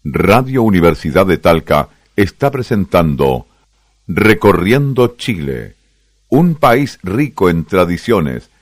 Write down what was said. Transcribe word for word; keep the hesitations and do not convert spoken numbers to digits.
Radio Universidad de Talca está presentando Recorriendo Chile, un país rico en tradiciones,